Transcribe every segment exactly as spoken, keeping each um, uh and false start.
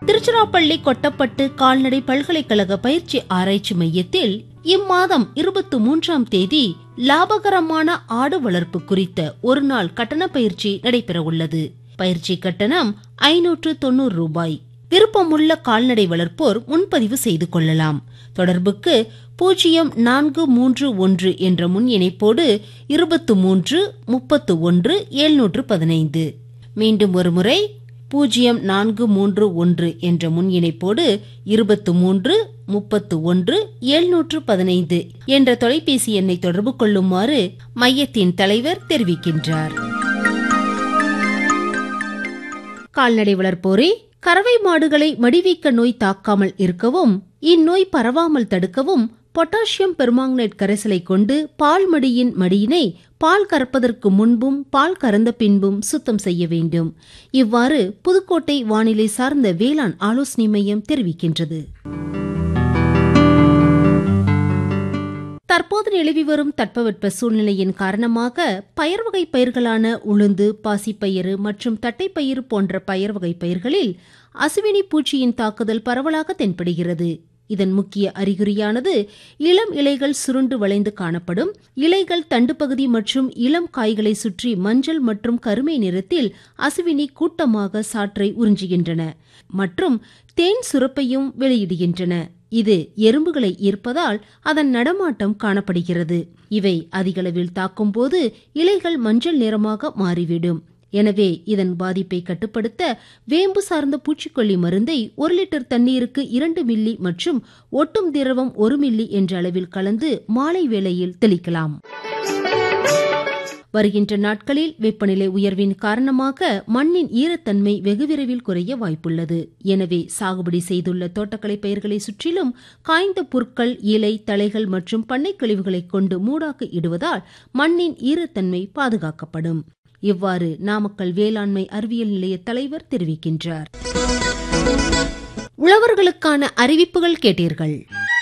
திருச்சிராப்பள்ளி கொட்டப்பட்டு கால்நடை பல்கலைக்கழக பயிற்சி ஆராய்ச்சி மையத்தில் இம்மாதம் இருபத்தி மூன்றாம் தேதி லாபகரமான ஆடு வளர்ப்பு குறித்த ஒரு நாள் கட்டண பயிற்சி நடைபெற உள்ளது. பயிற்சி கட்டணம் ஐநூற்று தொண்ணூறு ரூபாய். விருப்பமுள்ள கால்நடை வளர்ப்போர் முன்பதிவு செய்து கொள்ளலாம். தொடர்புக்கு பூஜ்ஜியம் நான்கு மூன்று ஒன்று என்ற முன் இணைப்போடு இருபத்தி மூன்று முப்பத்து ஒன்று எழுநூற்று பதினைந்து. மீண்டும் ஒருமுறை பூஜ்ஜியம் நான்கு மூன்று ஒன்று என்ற முன் இணைப்போடு இருபத்தி மூன்று முப்பத்து ஒன்று எழுநூற்று பதினைந்து என்ற தொலைபேசி எண்ணை தொடர்பு கொள்ளுமாறு மையத்தின் தலைவர் தெரிவிக்கின்றார். கால்நடை வளர்ப்போரே, கறவை மாடுகளை மடிவீக்க நோய் தாக்காமல் இருக்கவும் இந்நோய் பரவாமல் தடுக்கவும் பொட்டாசியம் பெர்மாங்கனேட் கரைசலை கொண்டு பால் மடியின் மடியினை பால் கறப்பதற்கு முன்பும் பால் கறந்த பின்பும் சுத்தம் செய்ய வேண்டும். இவ்வாறு புதுக்கோட்டை வானிலை சார்ந்த வேளாண் ஆலோசனை மையம் தெரிவிக்கின்றது. தற்போது நிலவி வரும் தட்பவெட்ப சூழ்நிலையின் காரணமாக பயர் வகை பயிர்களான உளுந்து, பாசிப்பயிறு மற்றும் தட்டைப்பயிறு போன்ற பயர் வகை பயிர்களில் அசுவினி பூச்சியின் தாக்குதல் பரவலாக தென்படுகிறது. இதன் முக்கிய அறிகுறியானது இளம் இலைகள் சுருண்டு வளைந்து காணப்படும். இலைகள் தண்டு பகுதி மற்றும் இளம் காய்களை சுற்றி மஞ்சள் மற்றும் கருமை நிறத்தில் அசுவினி கூட்டமாக சாற்றை உறிஞ்சுகின்றன மற்றும் தேன் சுரப்பையும் வெளியிடுகின்றன. இது எறும்புகளை ஈர்ப்பதால் அதன் நடமாட்டம் காணப்படுகிறது. இவை அதிகளவில் தாக்கும் போது இலைகள் மஞ்சள் நிறமாக மாறிவிடும். எனவே இதன் பாதிப்பை கட்டுப்படுத்த வேம்பு சார்ந்த பூச்சிக்கொல்லி மருந்தை ஒரு லிட்டர் தண்ணீருக்கு இரண்டு மில்லி மற்றும் ஒட்டும் திரவம் ஒரு மில்லி என்ற அளவில் கலந்து மாலை வேளையில் தெளிக்கலாம். வருகின்ற நாட்களில் வெப்பநிலை உயர்வின் காரணமாக மண்ணின் ஈரத்தன்மை வெகு விரைவில் குறைய வாய்ப்புள்ளது. எனவே சாகுபடி செய்துள்ள தோட்டக்கலை பயிர்களை சுற்றிலும் காய்ந்த புற்கள், இலை, தழைகள் மற்றும் பண்ணை கழிவுகளை கொண்டு மூடாக்கு இடுவதால் மண்ணின் ஈரத்தன்மை பாதுகாக்கப்படும். இவ்வாறு நாமக்கல் வேளாண்மை அறிவியல் நிலைய தலைவர் தெரிவிக்கின்றார். உழவர்களுக்கான அறிவிப்புகள் கேட்டீர்கள்.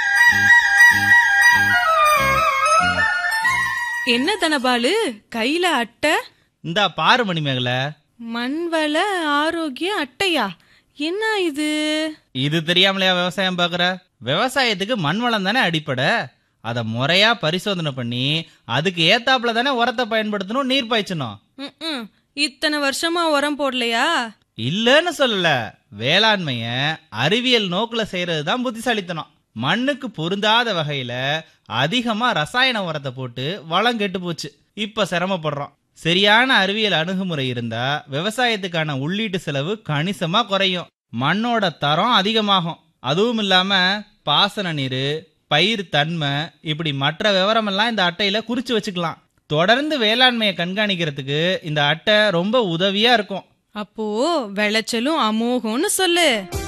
என்ன தனபாலு கையில அட்டை? இந்த பாரு மணிமேகல, மண்வள ஆரோக்கிய அட்டையா? என்ன இது? இது தெரியாமலையா விவசாயம் பாக்குற? விவசாயத்துக்கு மண் வளம் தானே அடிப்படை. அத முறையா பரிசோதனை பண்ணி அதுக்கு ஏத்தாப்புல தானே உரத்தை பயன்படுத்தணும், நீர் பாய்ச்சணும். இத்தனை வருஷமா உரம் போடலையா? இல்லன்னு சொல்லல, வேளாண்மைய அறிவியல் நோக்குல செய்யறதுதான் புத்திசாலித்தனம். மண்ணுக்கு பொருந்தாத வகையில அதிகமா ரசாயன உரத்தை போட்டு வளம் கெட்டு போச்சு. இப்ப சிரமப்படுறோம். சரியான அறிவியல் அணுகுமுறை இருந்தா விவசாயத்துக்கான உள்ளீட்டு செலவு கணிசமா குறையும், மண்ணோட தரம் அதிகமாகும். அதுவும் இல்லாம பாசன நீர், பயிர் தன்மை, இப்படி மற்ற விவரம் எல்லாம் இந்த அட்டையில குறிச்சு வச்சுக்கலாம். தொடர்ந்து வேளாண்மையை கண்காணிக்கிறதுக்கு இந்த அட்டை ரொம்ப உதவியா இருக்கும். அப்போ விளைச்சலும் அமோகம்னு சொல்லு.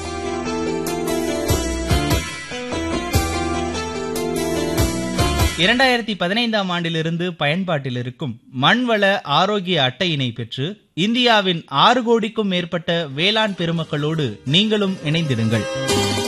இரண்டாயிரத்தி பதினைந்தாம் ஆண்டிலிருந்து பயன்பாட்டில் இருக்கும் மண்வள ஆரோக்கிய அட்டையினை பெற்று இந்தியாவின் ஆறு கோடிக்கும் மேற்பட்ட வேளாண் பெருமக்களோடு நீங்களும் இணைந்திடுங்கள்.